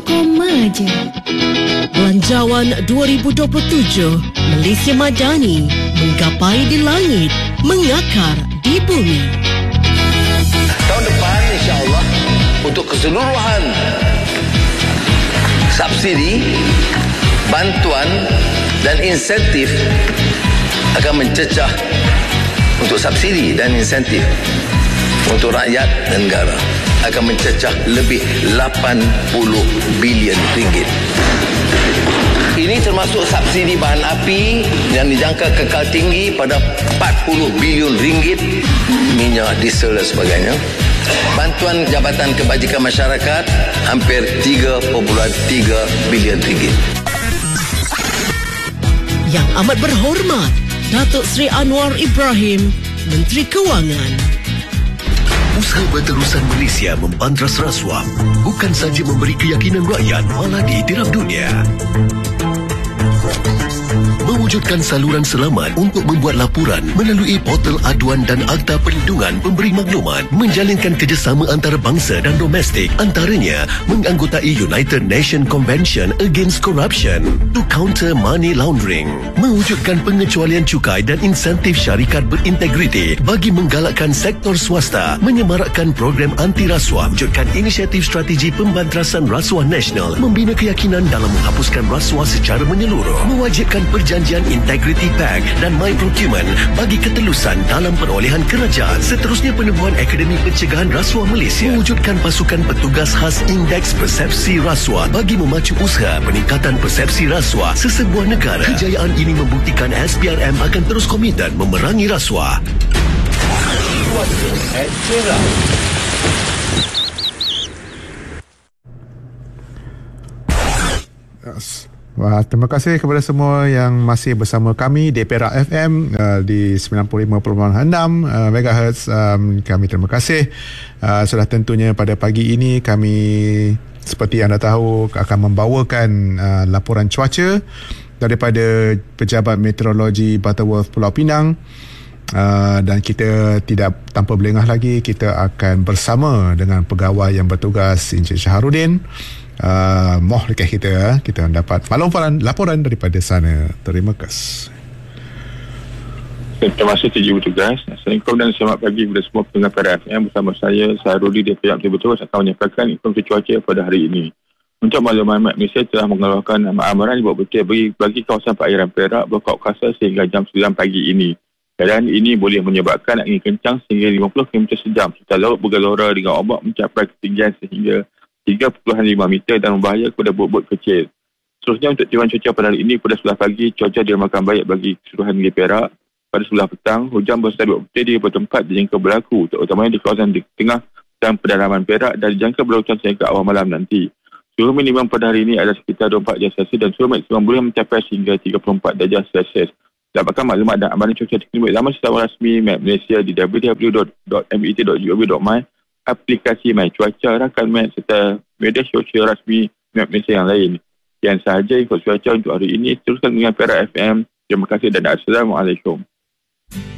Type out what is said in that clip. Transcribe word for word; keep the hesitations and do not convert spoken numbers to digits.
koma je. Belanjawan dua ribu dua puluh tujuh Malaysia Madani menggapai di langit, mengakar di bumi. Tahun depan insya-Allah untuk keseluruhan subsidi, bantuan dan insentif akan mencecah untuk subsidi dan insentif untuk rakyat dan negara akan mencecah lebih lapan puluh bilion ringgit. Ini termasuk subsidi bahan api yang dijangka kekal tinggi pada empat puluh bilion ringgit, minyak, diesel dan sebagainya. Bantuan Jabatan Kebajikan Masyarakat hampir tiga perpuluhan tiga bilion ringgit. Yang amat berhormat Datuk Seri Anwar Ibrahim, Menteri Kewangan. Usaha Berterusan Malaysia membantras rasuah bukan saja memberi keyakinan rakyat, malah diiktiraf dunia. Mewujudkan saluran selamat untuk membuat laporan melalui portal aduan dan Akta Perlindungan Pemberi Maklumat, menjalinkan kerjasama antarabangsa dan domestik, antaranya menganggotai United Nations Convention Against Corruption to counter money laundering, mewujudkan pengecualian cukai dan insentif syarikat berintegriti bagi menggalakkan sektor swasta, menyemarakkan program anti rasuah, wujudkan inisiatif strategi pembantrasan rasuah nasional, membina keyakinan dalam menghapuskan rasuah secara menyeluruh, mewajibkan perjanjian Integrity Pact dan My Procurement bagi ketelusan dalam perolehan kerajaan. Seterusnya, penubuhan Akademi Pencegahan Rasuah Malaysia, mewujudkan pasukan petugas khas Indeks Persepsi Rasuah bagi memacu usaha peningkatan persepsi rasuah sesebuah negara. Kejayaan ini membuktikan S P R M akan terus komited memerangi rasuah. Yes. Wah, terima kasih kepada semua yang masih bersama kami di Perak F M uh, di sembilan puluh lima perpuluhan enam uh, megahertz. Um, kami terima kasih. Uh, sudah tentunya pada pagi ini kami seperti anda tahu akan membawakan uh, laporan cuaca daripada Pejabat Meteorologi Butterworth Pulau Pinang. Uh, dan kita tidak tanpa berlengah lagi, kita akan bersama dengan pegawai yang bertugas, Encik Syahrudin. Uh, moh dekat kita kita dapat laporan laporan daripada sana. Terima kasih. Terima kasih T J Bertugas. Assalamualaikum dan selamat pagi kepada semua pendengar Perak F M. Bersama saya Syahrudin dari Pihak Bertugas akan menyampaikan informasi cuaca pada hari ini. Untuk maklumat, Malaysia telah mengeluarkan amaran dibuat betul bagi, bagi kawasan perairan Perak berkaup kasar sehingga jam sembilan pagi ini. Keadaan ini boleh menyebabkan angin kencang sehingga lima puluh kilometer sejam serta laut bergelora dengan ombak mencapai ketinggian sehingga tiga perpuluhan lima meter dan membahaya kepada bot-bot kecil. Seterusnya, untuk tiwan cuaca pada hari ini, pada sebelah pagi cuaca diramakan baik bagi keseluruhan negeri Perak. Pada sebelah petang, hujan berserta dua putih di beberapa tempat dijangka berlaku, terutamanya di kawasan di tengah dan pedalaman Perak, dan dijangka berlaku sehingga awal malam nanti. Suhu minimum pada hari ini adalah sekitar dua puluh empat darjah Celsius dan suhu maksimum boleh mencapai hingga tiga puluh empat darjah Celsius. Dapatkan maklumat dan amaran cuaca terkini zaman secara rasmi Met Malaysia di w w w dot m e t dot gov dot my, aplikasi My Cuaca, rakan Met serta media sosial rasmi Met Malaysia yang lain. Yang sahaja info cuaca untuk hari ini. Teruskan dengan Perak F M. Terima kasih dan Assalamualaikum.